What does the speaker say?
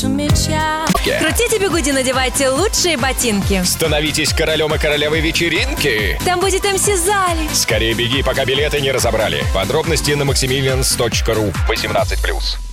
Крутите бигуди, надевайте лучшие ботинки. Становитесь королем и королевой вечеринки. Там будет МС Зали. Скорее беги, пока билеты не разобрали. Подробности на maximilians.ru. 18+.